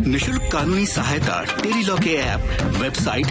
निशुल्क कानूनी सहायता टेली लॉ के ऐप, वेबसाइट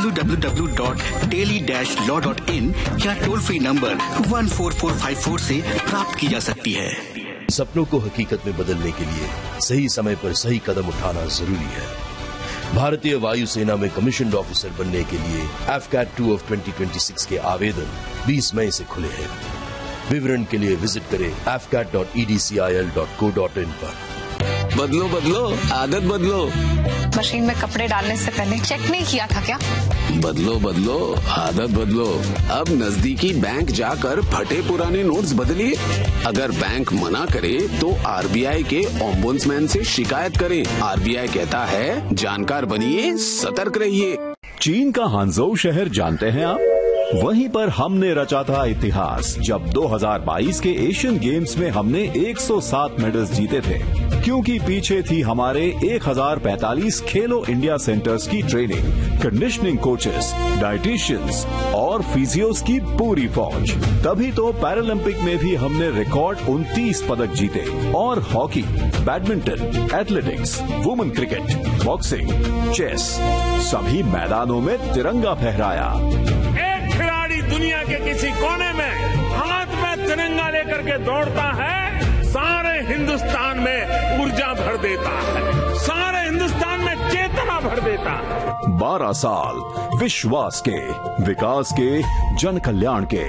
www.teli-law.in या टोल फ्री नंबर 14454 से प्राप्त की जा सकती है। सपनों को हकीकत में बदलने के लिए सही समय पर सही कदम उठाना जरूरी है। भारतीय वायुसेना में कमीशन्ड ऑफिसर बनने के लिए AFCAT 2 of 2026 के आवेदन 20 मई से खुले हैं। विवरण के लिए विजिट करें afcat.edcil.co.in पर। बदलो बदलो आदत बदलो। मशीन में कपड़े डालने से पहले चेक नहीं किया था क्या? बदलो बदलो आदत बदलो। अब नजदीकी बैंक जाकर फटे पुराने नोट्स बदलिए। अगर बैंक मना करे तो RBI के ओम्बुड्समैन से शिकायत करें। RBI कहता है जानकार बनिए, सतर्क रहिए। चीन का हांगझोउ शहर जानते हैं आप? वहीं पर हमने रचा था इतिहास जब 2022 के एशियन गेम्स में हमने 107 मेडल्स जीते थे, क्योंकि पीछे थी हमारे 1045 खेलो इंडिया सेंटर्स की ट्रेनिंग, कंडीशनिंग कोचेस, डाइटिशियंस और फिजियोस की पूरी फौज। तभी तो पैरालंपिक में भी हमने रिकॉर्ड 29 पदक जीते और hockey, badminton, athletics, women cricket, boxing, chess सभी मैदानों में तिरंगा फहराया। खिलाड़ी दुनिया के किसी कोने में हाथ में तिरंगा लेकर के दौड़ता है, सारे हिंदुस्तान में ऊर्जा भर देता है, सारे हिंदुस्तान में चेतना भर देता है। 12 साल विश्वास के, विकास के, जन कल्याण के।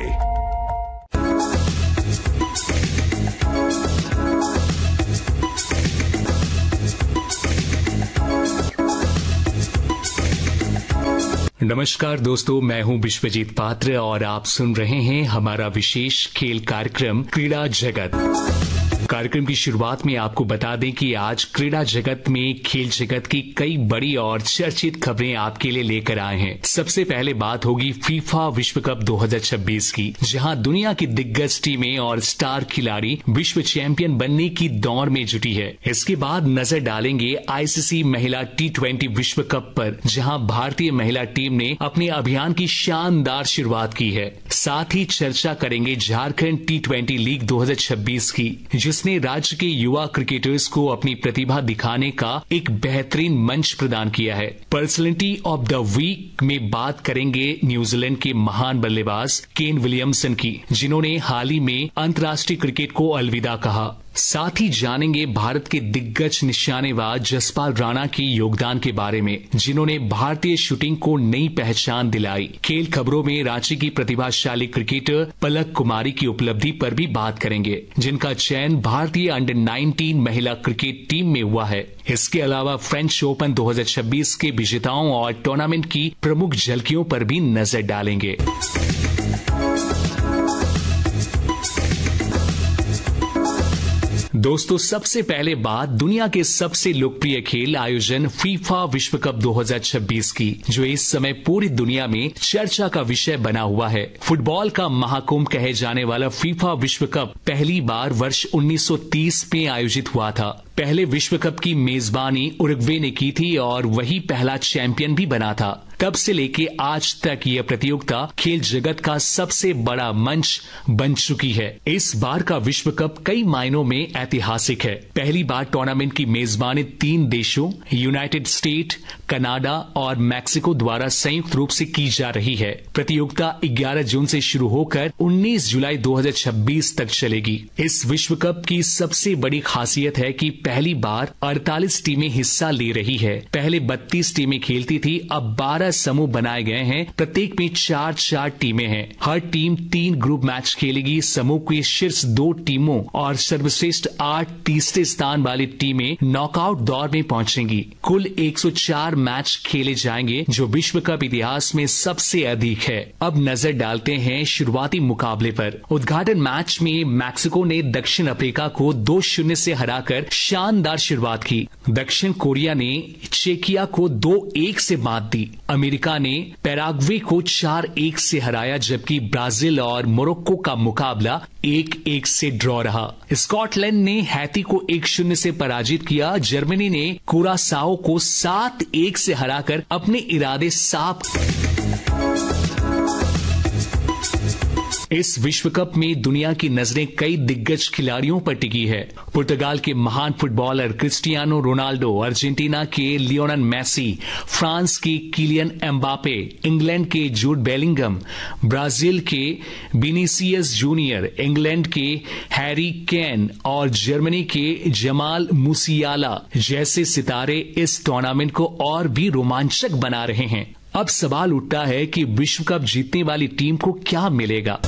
नमस्कार दोस्तों, मैं हूं विश्वजीत पात्र और आप सुन रहे हैं हमारा विशेष खेल कार्यक्रम क्रीड़ा जगत। कार्यक्रम की शुरुआत में आपको बता दें कि आज क्रीड़ा जगत में खेल जगत की कई बड़ी और चर्चित खबरें आपके लिए लेकर आए हैं। सबसे पहले बात होगी फीफा विश्व कप 2026 की, जहां दुनिया की दिग्गज टीमें और स्टार खिलाड़ी विश्व चैंपियन बनने की दौड़ में जुटी है। इसके बाद नजर डालेंगे ICC महिला T20 विश्व कप पर, जहां भारतीय महिला टीम ने अपने अभियान की शानदार शुरुआत की है। साथ ही चर्चा करेंगे झारखंड T20 लीग 2026 की, जिसने राज्य के युवा क्रिकेटर्स को अपनी प्रतिभा दिखाने का एक बेहतरीन मंच प्रदान किया है। पर्सनैलिटी ऑफ द वीक में बात करेंगे न्यूजीलैंड के महान बल्लेबाज केन विलियमसन की, जिन्होंने हाल ही में अंतर्राष्ट्रीय क्रिकेट को अलविदा कहा। साथ ही जानेंगे भारत के दिग्गज निशानेबाज जसपाल राणा के योगदान के बारे में, जिन्होंने भारतीय शूटिंग को नई पहचान दिलाई। खेल खबरों में रांची की प्रतिभाशाली क्रिकेटर पलक कुमारी की उपलब्धि पर भी बात करेंगे, जिनका चयन भारतीय अंडर 19 महिला क्रिकेट टीम में हुआ है। इसके अलावा फ्रेंच ओपन 2026 के विजेताओं और टूर्नामेंट की प्रमुख झलकियों पर भी नजर डालेंगे। दोस्तों, सबसे पहले बात दुनिया के सबसे लोकप्रिय खेल आयोजन फीफा विश्व कप 2026 की, जो इस समय पूरी दुनिया में चर्चा का विषय बना हुआ है। फुटबॉल का महाकुंभ कहे जाने वाला फीफा विश्व कप पहली बार वर्ष 1930 में आयोजित हुआ था। पहले विश्व कप की मेजबानी उरुग्वे ने की थी और वही पहला चैंपियन भी बना था। तब से लेके आज तक यह प्रतियोगिता खेल जगत का सबसे बड़ा मंच बन चुकी है। इस बार का विश्व कप कई मायनों में ऐतिहासिक है। पहली बार टूर्नामेंट की मेजबानी 3 देशों यूनाइटेड स्टेट, कनाडा और मैक्सिको द्वारा संयुक्त रूप से की जा रही है। प्रतियोगिता 11 जून से शुरू होकर 19 जुलाई 2026 तक चलेगी। इस विश्व कप की सबसे बड़ी खासियत है कि पहली बार 48 टीमें हिस्सा ले रही है। पहले 32 टीमें खेलती थी, अब 12 समूह बनाए गए हैं। प्रत्येक में 4-4 टीमें हैं। हर टीम 3 ग्रुप मैच खेलेगी। समूह की शीर्ष 2 टीमों और सर्वश्रेष्ठ 8 तीसरे स्थान वाली टीमें नॉकआउट दौर में पहुंचेंगी। कुल 104 मैच खेले जाएंगे, जो विश्व कप इतिहास में सबसे अधिक है। अब नजर डालते हैं शुरुआती मुकाबले पर। उद्घाटन मैच में मैक्सिको ने दक्षिण अफ्रीका को 2-0 से हराकर शानदार शुरुआत की। दक्षिण कोरिया ने चेकिया को 2-1 से मात दी। अमेरिका ने पैराग्वे को 4-1 से हराया, जबकि ब्राजील और मोरक्को का मुकाबला 1-1 से ड्रॉ रहा। स्कॉटलैंड ने हैती को 1-0 से पराजित किया। जर्मनी ने कुरासाओ को 7-1 से हराकर अपने इरादे साफ। इस विश्व कप में दुनिया की नजरें कई दिग्गज खिलाड़ियों पर टिकी है। पुर्तगाल के महान फुटबॉलर क्रिस्टियानो रोनाल्डो, अर्जेंटीना के लियोनेल मेसी, फ्रांस के किलियन एम्बापे, इंग्लैंड के जूड बेलिंगम, ब्राजील के विनीसियस जूनियर, इंग्लैंड के हैरी केन और जर्मनी के जमाल मुसियाला जैसे सितारे इस टूर्नामेंट को और भी रोमांचक बना रहे हैं। अब सवाल उठता है कि विश्व कप जीतने वाली टीम को क्या मिलेगा।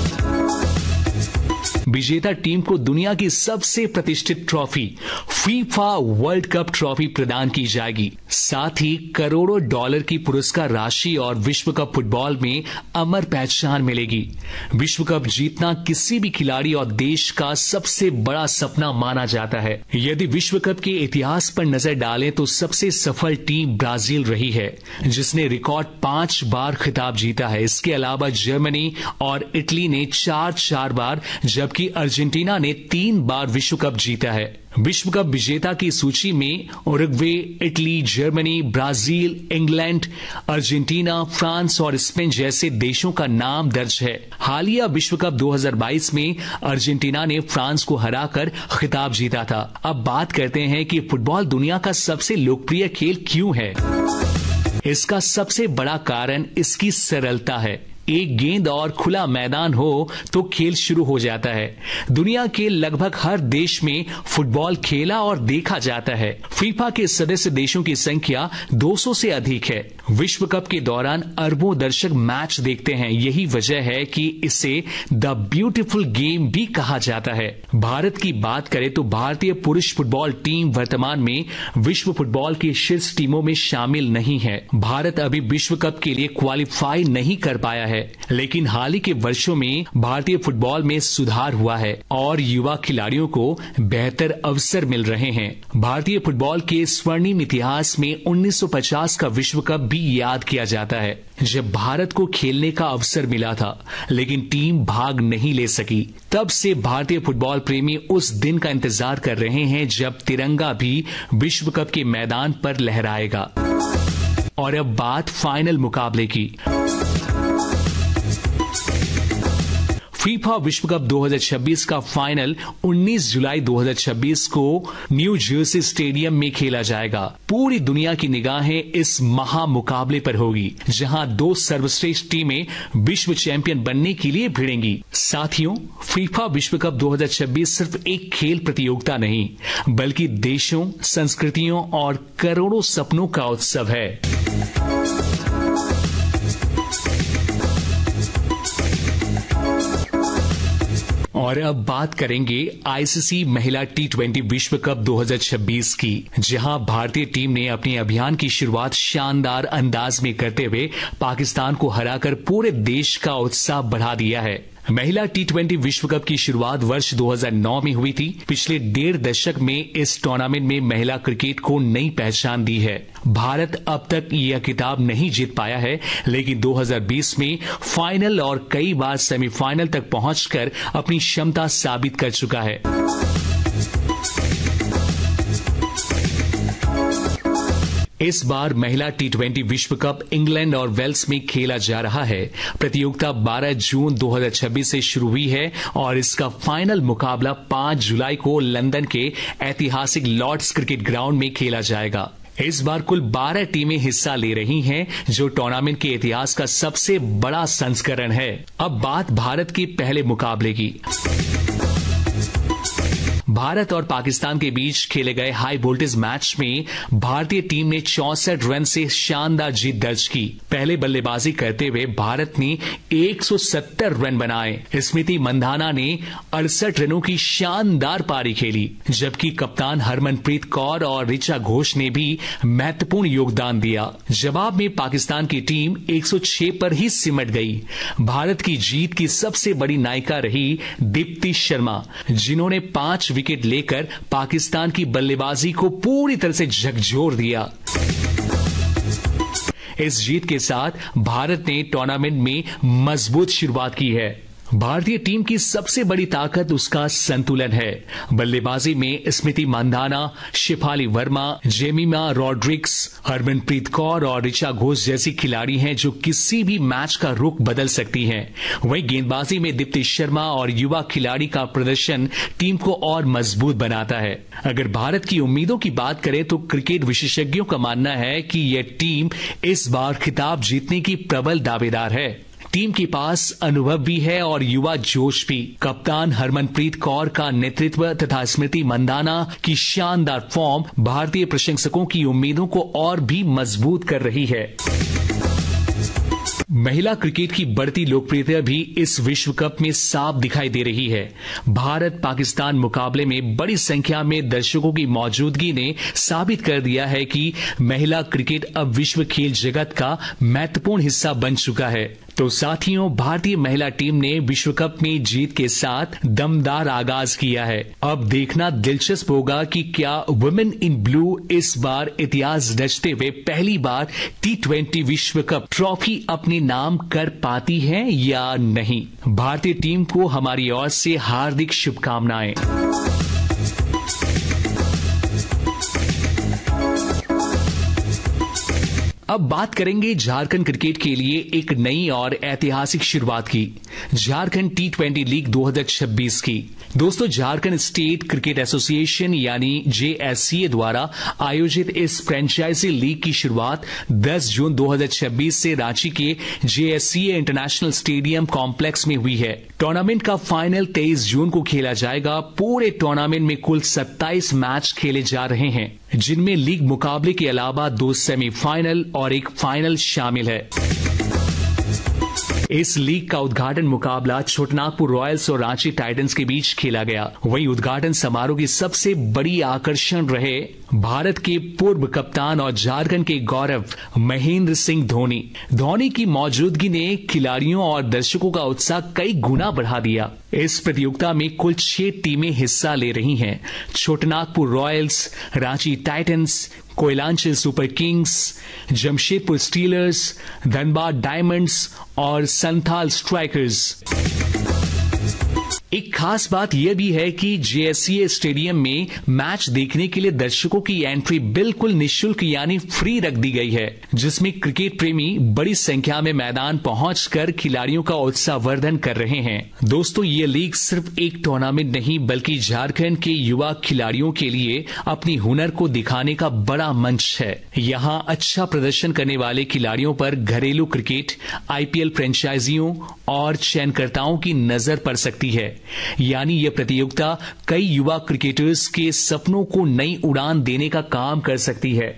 विजेता टीम को दुनिया की सबसे प्रतिष्ठित trophy FIFA world cup trophy प्रदान की जाएगी। साथ ही करोड़ों डॉलर की पुरस्कार राशि और विश्व कप फुटबॉल में अमर पहचान मिलेगी। विश्व कप जीतना किसी भी खिलाड़ी और देश का सबसे बड़ा सपना माना जाता है। यदि विश्व कप के इतिहास पर नजर डालें तो सबसे सफल टीम ब्राजील रही है, जिसने रिकॉर्ड 5 बार खिताब जीता है। इसके अलावा जर्मनी और इटली ने 4 बार, जबकि अर्जेंटीना ने 3 बार विश्व कप जीता है। विश्व कप विजेता की सूची में Uruguay, Italy, Germany, Brazil, England, Argentina, France और स्पेन जैसे देशों का नाम दर्ज है। हालिया विश्व कप 2022 में अर्जेंटीना ने फ्रांस को हराकर खिताब जीता था। अब बात करते हैं कि फुटबॉल दुनिया का सबसे लोकप्रिय खेल क्यों है। इसका सबसे बड़ा कारण इसकी सरलता है। एक गेंद और खुला मैदान हो तो खेल शुरू हो जाता है। दुनिया के लगभग हर देश में फुटबॉल खेला और देखा जाता है। फीफा के सदस्य देशों की संख्या 200 से अधिक है। विश्व कप के दौरान अरबों दर्शक मैच देखते हैं। यही वजह है कि इसे द ब्यूटीफुल गेम भी कहा जाता है। भारत की बात करें तो भारतीय पुरुष फुटबॉल टीम वर्तमान में विश्व फुटबॉल की शीर्ष टीमों में शामिल नहीं है। भारत अभी विश्व कप के लिए क्वालिफाई नहीं कर पाया है, लेकिन हाल ही के वर्षों में भारतीय फुटबॉल में सुधार हुआ है और युवा खिलाड़ियों को बेहतर अवसर मिल रहे हैं। भारतीय फुटबॉल के स्वर्णिम इतिहास में 1950 का विश्व कप भी याद किया जाता है, जब भारत को खेलने का अवसर मिला था लेकिन टीम भाग नहीं ले सकी। तब से भारतीय फुटबॉल प्रेमी उस दिन का इंतजार कर रहे हैं जब तिरंगा भी विश्व कप के मैदान पर लहराएगा। और अब बात फाइनल मुकाबले की। फीफा विश्व कप 2026 का फाइनल 19 जुलाई 2026 को न्यू जर्सी स्टेडियम में खेला जाएगा। पूरी दुनिया की निगाहें इस महामुकाबले पर होगी, जहां 2 सर्वश्रेष्ठ टीमें विश्व चैंपियन बनने के लिए भिड़ेंगी। साथियों, फीफा विश्व कप 2026 सिर्फ एक खेल प्रतियोगिता नहीं, बल्कि देशों, संस्कृतियों और करोड़ों सपनों का उत्सव है। और अब बात करेंगे आईसीसी महिला टी20 विश्व कप 2026 की, जहां भारतीय टीम ने अपने अभियान की शुरुआत शानदार अंदाज में करते हुए पाकिस्तान को हराकर पूरे देश का उत्साह बढ़ा दिया है। महिला टी20 विश्व कप की शुरुआत वर्ष 2009 में हुई थी। पिछले 1.5 दशक में इस टूर्नामेंट में महिला क्रिकेट को नई पहचान दी है। भारत अब तक यह खिताब नहीं जीत पाया है, लेकिन 2020 में फाइनल और कई बार सेमीफाइनल तक पहुंचकर अपनी क्षमता साबित कर चुका है। इस बार महिला टी20 विश्व कप इंग्लैंड और वेल्स में खेला जा रहा है। प्रतियोगिता 12 जून 2026 से शुरू हुई है और इसका फाइनल मुकाबला 5 जुलाई को लंदन के ऐतिहासिक लॉर्ड्स क्रिकेट ग्राउंड में खेला जाएगा। इस बार कुल 12 टीमें हिस्सा ले रही हैं, जो टूर्नामेंट के इतिहास का सबसे बड़ा संस्करण है। अब बात भारत के पहले मुकाबले की। भारत और पाकिस्तान के बीच खेले गए हाई वोल्टेज मैच में भारतीय टीम ने 64 रन से शानदार जीत दर्ज की। पहले बल्लेबाजी करते हुए भारत ने 170 रन बनाए। स्मृति मंधाना ने 68 रनों की शानदार पारी खेली, जबकि कप्तान हरमनप्रीत कौर और ऋचा घोष ने भी महत्वपूर्ण योगदान दिया। जवाब में पाकिस्तान की टीम 106 पर ही सिमट गई। भारत की जीत की सबसे बड़ी नायिका रही दीप्ति शर्मा, जिन्होंने 5 विकेट लेकर पाकिस्तान की बल्लेबाजी को पूरी तरह से झकझोर दिया। इस जीत के साथ भारत ने टूर्नामेंट में मजबूत शुरुआत की है। भारतीय टीम की सबसे बड़ी ताकत उसका संतुलन है। बल्लेबाजी में स्मृति मंधाना, शेफाली वर्मा, जेमिमा रॉड्रिक्स, हरमनप्रीत कौर और ऋचा घोष जैसी खिलाड़ी हैं जो किसी भी मैच का रुख बदल सकती हैं। वहीं गेंदबाजी में दीप्ति शर्मा और युवा खिलाड़ी का प्रदर्शन टीम को और मजबूत बनाता है। अगर भारत की उम्मीदों की बात करें तो क्रिकेट विशेषज्ञों का मानना है कि यह टीम इस बार खिताब जीतने की प्रबल दावेदार है। टीम के पास अनुभव भी है और युवा जोश भी। कप्तान हरमनप्रीत कौर का नेतृत्व तथा स्मृति मंधाना की शानदार फॉर्म भारतीय प्रशंसकों की उम्मीदों को और भी मजबूत कर रही है। महिला क्रिकेट की बढ़ती लोकप्रियता भी इस विश्व कप में साफ दिखाई दे रही है। भारत पाकिस्तान मुकाबले में बड़ी संख्या में दर्शकों की मौजूदगी ने साबित कर दिया है कि महिला क्रिकेट अब विश्व खेल जगत का महत्वपूर्ण हिस्सा बन चुका है। तो साथियों, भारतीय महिला टीम ने विश्व कप में जीत के साथ दमदार आगाज किया है। अब देखना दिलचस्प होगा कि क्या वुमेन इन ब्लू इस बार इतिहास रचते हुए पहली बार T20 विश्व कप ट्रॉफी अपने नाम कर पाती है या नहीं। भारतीय टीम को हमारी ओर से हार्दिक शुभकामनाएं। अब बात करेंगे झारखंड क्रिकेट के लिए एक नई और ऐतिहासिक शुरुआत की, झारखंड T20 लीग 2026 की। दोस्तों, झारखंड स्टेट क्रिकेट एसोसिएशन यानी JSCA द्वारा आयोजित इस फ्रेंचाइजी लीग की शुरुआत 10 जून 2026 से रांची के JSCA इंटरनेशनल स्टेडियम कॉम्प्लेक्स में हुई है। टूर्नामेंट का फाइनल 23 जून को खेला जाएगा। पूरे टूर्नामेंट में कुल 27 मैच खेले जा रहे हैं, जिनमें लीग मुकाबले के अलावा 2 सेमीफाइनल और एक फाइनल शामिल है। इस लीग का उद्घाटन मुकाबला छोटनागपुर रॉयल्स और रांची टाइटंस के बीच खेला गया। वहीं उद्घाटन समारोह की सबसे बड़ी आकर्षण रहे भारत के पूर्व कप्तान और झारखंड के गौरव महेंद्र सिंह धोनी। धोनी की मौजूदगी ने खिलाड़ियों और दर्शकों का उत्साह कई गुना बढ़ा दिया। इस प्रतियोगिता में कुल 6 टीमें हिस्सा ले रही हैं। Chhotanagpur Royals, Ranchi Titans, Koylanchal super Kings, Jamshedpur stealers, Dhanbad diamonds और संथाल स्ट्राइकर्स। एक खास बात यह भी है कि JSCA स्टेडियम में मैच देखने के लिए दर्शकों की एंट्री बिल्कुल निःशुल्क यानी फ्री रख दी गई है, जिसमें क्रिकेट प्रेमी बड़ी संख्या में मैदान पहुंचकर खिलाड़ियों का उत्साहवर्धन कर रहे हैं। दोस्तों, ये लीग सिर्फ एक टूर्नामेंट नहीं बल्कि झारखंड के युवा खिलाड़ियों के लिए अपनी हुनर को दिखाने का बड़ा मंच है। यहां अच्छा प्रदर्शन करने वाले खिलाड़ियों पर घरेलू क्रिकेट, IPL फ्रेंचाइजियों और चयनकर्ताओं की नजर पड़ सकती है। यानी यह प्रतियोगिता कई युवा क्रिकेटर्स के सपनों को नई उड़ान देने का काम कर सकती है।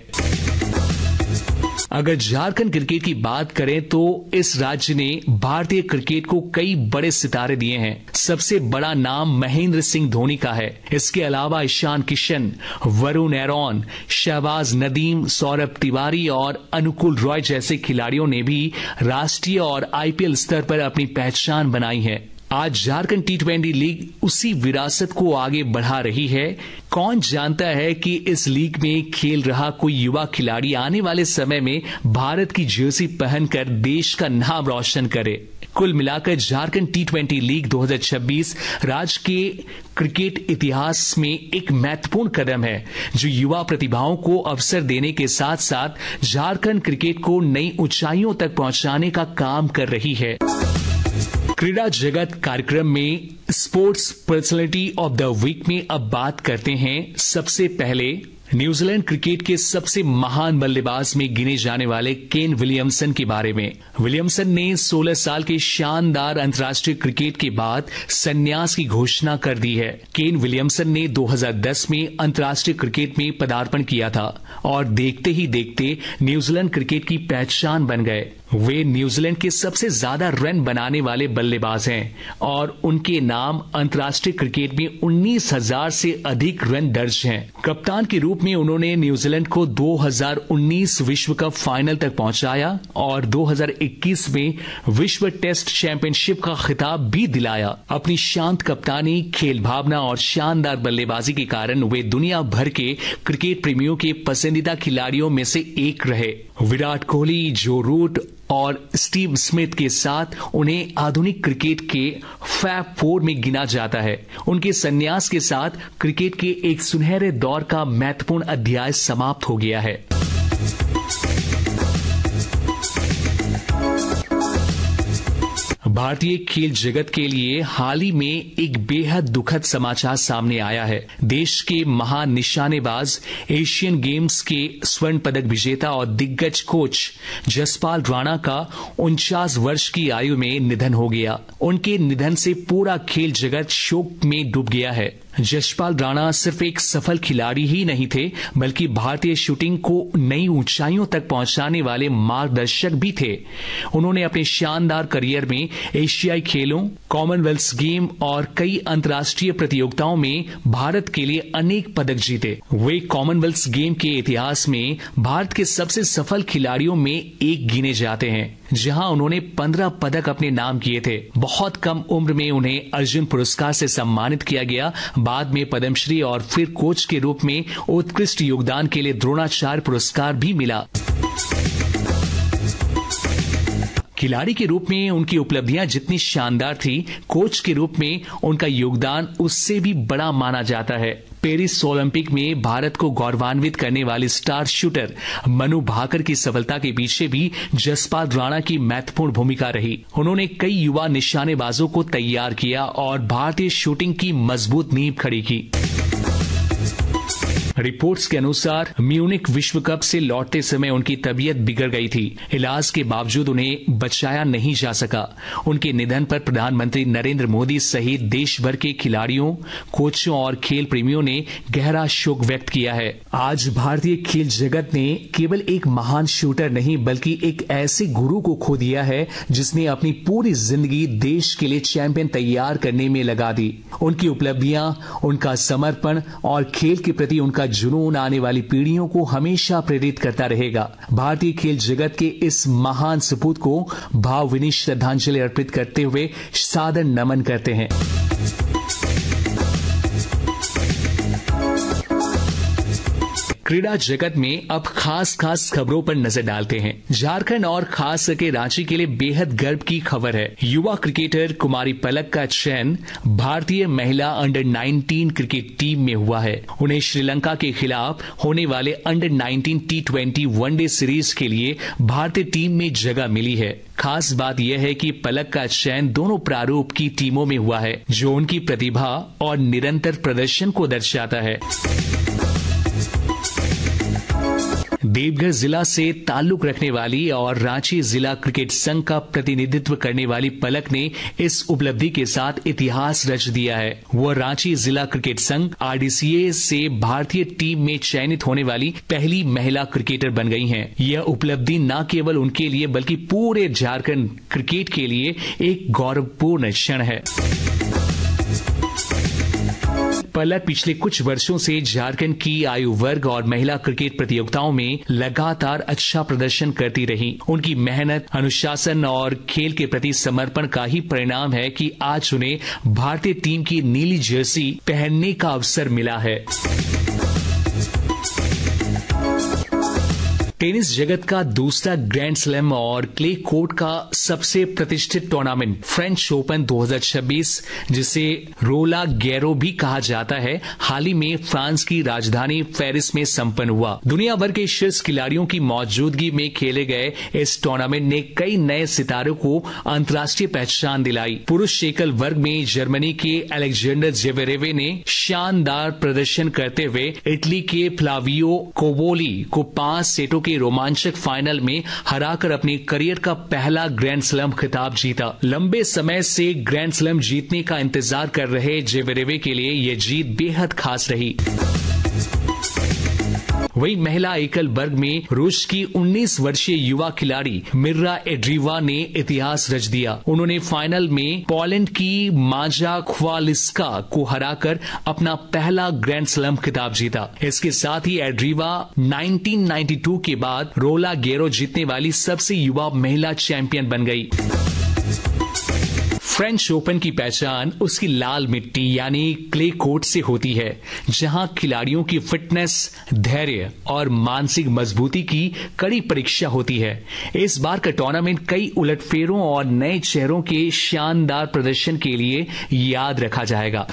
अगर झारखंड क्रिकेट की बात करें तो इस राज्य ने भारतीय क्रिकेट को कई बड़े सितारे दिए हैं। सबसे बड़ा नाम महेंद्र सिंह धोनी का है। इसके अलावा ईशान किशन, वरुण एरोन, शहबाज नदीम, सौरभ तिवारी और अनुकूल रॉय जैसे खिलाड़ियों ने भी राष्ट्रीय और IPL स्तर पर अपनी पहचान बनाई है। आज झारखंड T20 लीग उसी विरासत को आगे बढ़ा रही है। कौन जानता है कि इस लीग में खेल रहा कोई युवा खिलाड़ी आने वाले समय में भारत की जर्सी पहनकर देश का नाम रोशन करे। कुल मिलाकर झारखंड T20 लीग 2026 राज्य के क्रिकेट इतिहास में एक महत्वपूर्ण कदम है, जो युवा प्रतिभाओं को अवसर देने के साथ साथ झारखंड क्रिकेट को नई ऊंचाइयों तक पहुंचाने का काम कर रही है। क्रीड़ा जगत कार्यक्रम में sports personality of the week में अब बात करते हैं सबसे पहले न्यूजीलैंड क्रिकेट के सबसे महान बल्लेबाज में गिने जाने वाले केन विलियमसन के बारे में। विलियमसन ने 16 साल के शानदार अंतर्राष्ट्रीय क्रिकेट के बाद संन्यास की घोषणा कर दी है। केन विलियमसन ने 2010 में अंतर्राष्ट्रीय क्रिकेट में पदार्पण किया था और देखते ही देखते न्यूजीलैंड क्रिकेट की पहचान बन गए। वे न्यूजीलैंड के सबसे ज्यादा रन बनाने वाले बल्लेबाज हैं और उनके नाम अंतर्राष्ट्रीय क्रिकेट में 19,000 से अधिक रन दर्ज हैं। कप्तान के रूप में उन्होंने न्यूजीलैंड को 2019 विश्व कप फाइनल तक पहुंचाया और 2021 में विश्व टेस्ट चैंपियनशिप का खिताब भी दिलाया। अपनी शांत कप्तानी, खेल भावना और शानदार बल्लेबाजी के कारण वे दुनिया भर के क्रिकेट प्रेमियों के पसंदीदा खिलाड़ियों में से एक रहे। विराट कोहली, जो रूट और स्टीव स्मिथ के साथ उन्हें आधुनिक क्रिकेट के फैब फोर में गिना जाता है। उनके संन्यास के साथ क्रिकेट के एक सुनहरे दौर का महत्वपूर्ण अध्याय समाप्त हो गया है। भारतीय खेल जगत के लिए हाल ही में एक बेहद दुखद समाचार सामने आया है। देश के महान निशानेबाज, एशियन गेम्स के स्वर्ण पदक विजेता और दिग्गज कोच जसपाल राणा का 49 वर्ष की आयु में निधन हो गया। उनके निधन से पूरा खेल जगत शोक में डूब गया है। जसपाल राणा सिर्फ एक सफल खिलाड़ी ही नहीं थे, बल्कि भारतीय शूटिंग को नई ऊंचाइयों तक पहुंचाने वाले मार्गदर्शक भी थे। उन्होंने अपने शानदार करियर में एशियाई खेलों, कॉमनवेल्थ गेम और कई अंतर्राष्ट्रीय प्रतियोगिताओं में भारत के लिए अनेक पदक जीते। वे कॉमनवेल्थ गेम के इतिहास में भारत के सबसे सफल खिलाड़ियों में एक गिने जाते हैं, जहां उन्होंने 15 पदक अपने नाम किए थे। बहुत कम उम्र में उन्हें अर्जुन पुरस्कार से सम्मानित किया गया। बाद में पद्मश्री और फिर कोच के रूप में उत्कृष्ट योगदान के लिए द्रोणाचार्य पुरस्कार भी मिला। खिलाड़ी के रूप में उनकी उपलब्धियां जितनी शानदार थी, कोच के रूप में उनका योगदान उससे भी बड़ा माना जाता है। पेरिस ओलंपिक में भारत को गौरवान्वित करने वाले स्टार शूटर मनु भाकर की सफलता के पीछे भी जसपाल राणा की महत्वपूर्ण भूमिका रही। उन्होंने कई युवा निशानेबाजों को तैयार किया और भारतीय शूटिंग की मजबूत नींव खड़ी की। रिपोर्ट्स के अनुसार म्यूनिक विश्व कप से लौटते समय उनकी तबीयत बिगड़ गई थी। इलाज के बावजूद उन्हें बचाया नहीं जा सका। उनके निधन पर प्रधानमंत्री नरेंद्र मोदी सहित देश भर के खिलाड़ियों, कोचों और खेल प्रेमियों ने गहरा शोक व्यक्त किया है। आज भारतीय खेल जगत ने केवल एक महान शूटर नहीं, बल्कि एक ऐसे गुरु को खो दिया है जिसने अपनी पूरी जिंदगी देश के लिए चैंपियन तैयार करने में लगा दी। उनकी उपलब्धियां, उनका समर्पण और खेल के प्रति उनका जुनून आने वाली पीढ़ियों को हमेशा प्रेरित करता रहेगा। भारतीय खेल जगत के इस महान सपूत को भावभीनी श्रद्धांजलि अर्पित करते हुए सादर नमन करते हैं। क्रीड़ा जगत में अब खास खबरों पर नजर डालते हैं। झारखंड और खास करके रांची के लिए बेहद गर्व की खबर है। युवा क्रिकेटर कुमारी पलक का चयन भारतीय महिला अंडर 19 क्रिकेट टीम में हुआ है। उन्हें श्रीलंका के खिलाफ होने वाले अंडर 19 T20 वनडे सीरीज के लिए भारतीय टीम में जगह मिली है। खास बात यह है कि पलक का चयन दोनों प्रारूप की टीमों में हुआ है, जो उनकी प्रतिभा और निरंतर प्रदर्शन को दर्शाता है। देवघर जिला से ताल्लुक रखने वाली और रांची जिला क्रिकेट संघ का प्रतिनिधित्व करने वाली पलक ने इस उपलब्धि के साथ इतिहास रच दिया है। वह रांची जिला क्रिकेट संघ RDCA से भारतीय टीम में चयनित होने वाली पहली महिला क्रिकेटर बन गई हैं। यह उपलब्धि न केवल उनके लिए बल्कि पूरे झारखंड क्रिकेट के लिए एक गौरवपूर्ण क्षण है। पलक पिछले कुछ वर्षों से झारखंड की आयु वर्ग और महिला क्रिकेट प्रतियोगिताओं में लगातार अच्छा प्रदर्शन करती रही। उनकी मेहनत, अनुशासन और खेल के प्रति समर्पण का ही परिणाम है कि आज उन्हें भारतीय टीम की नीली जर्सी पहनने का अवसर मिला है। टेनिस जगत का दूसरा ग्रैंड स्लैम और क्ले कोर्ट का सबसे प्रतिष्ठित टूर्नामेंट फ्रेंच ओपन 2026, जिसे रोला गैरो भी कहा जाता है, हाल ही में फ्रांस की राजधानी पेरिस में संपन्न हुआ। दुनिया भर के शीर्ष खिलाड़ियों की मौजूदगी में खेले गए इस टूर्नामेंट ने कई नए सितारों को अंतर्राष्ट्रीय पहचान दिलाई। पुरुष एकल वर्ग में जर्मनी के अलेक्जेंडर ज़्वेरेव ने शानदार प्रदर्शन करते हुए इटली के फ्लावियो कोबोली को 5 सेटों के रोमांचक फाइनल में हराकर अपने करियर का पहला ग्रैंड स्लैम खिताब जीता। लंबे समय से ग्रैंड स्लैम जीतने का इंतजार कर रहे ज़्वेरेव के लिए यह जीत बेहद खास रही। वहीं महिला एकल वर्ग में रूस की 19 वर्षीय युवा खिलाड़ी मिर्रा एड्रीवा ने इतिहास रच दिया। उन्होंने फाइनल में पोलैंड की माजा ख्वालिस्का को हराकर अपना पहला ग्रैंड स्लैम खिताब जीता। इसके साथ ही एड्रीवा 1992 के बाद रोला गैरो जीतने वाली सबसे युवा महिला चैंपियन बन गई। फ्रेंच ओपन की पहचान उसकी लाल मिट्टी यानी क्ले कोर्ट से होती है, जहां खिलाड़ियों की फिटनेस, धैर्य और मानसिक मजबूती की कड़ी परीक्षा होती है। इस बार का टूर्नामेंट कई उलटफेरों और नए चेहरों के शानदार प्रदर्शन के लिए याद रखा जाएगा।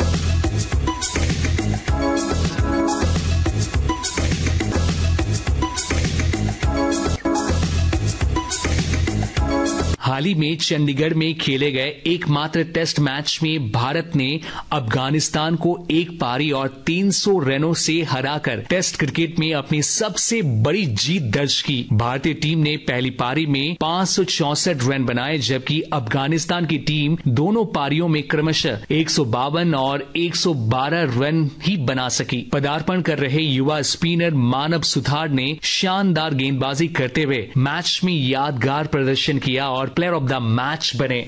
हाल ही में चंडीगढ़ में खेले गए एकमात्र टेस्ट मैच में भारत ने अफगानिस्तान को एक पारी और 300 रनों से हराकर टेस्ट क्रिकेट में अपनी सबसे बड़ी जीत दर्ज की। भारतीय टीम ने पहली पारी में 564 रन बनाए, जबकि अफगानिस्तान की टीम दोनों पारियों में क्रमशः 152 और 112 रन ही बना सकी। पदार्पण कर रहे युवा स्पिनर मानव सुथार ने शानदार गेंदबाजी करते हुए मैच में यादगार प्रदर्शन किया और प्लेयर ऑफ द मैच बने।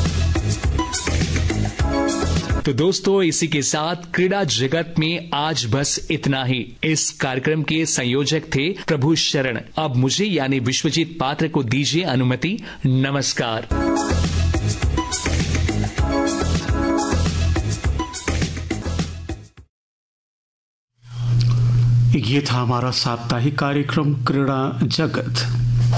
तो दोस्तों, इसी के साथ क्रीड़ा जगत में आज बस इतना ही। इस कार्यक्रम के संयोजक थे प्रभु शरण। अब मुझे यानी विश्वजीत पात्र को दीजिए अनुमति। नमस्कार। ये था हमारा साप्ताहिक कार्यक्रम क्रीड़ा जगत।